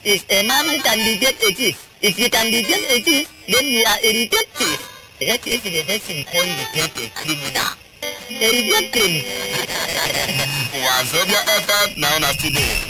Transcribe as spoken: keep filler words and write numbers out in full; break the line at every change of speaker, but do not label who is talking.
is a man can detect a thief. If you can detect a thief, then you are a detective. That is the person can detect a criminal. A detective.
Wazobia F M now na today.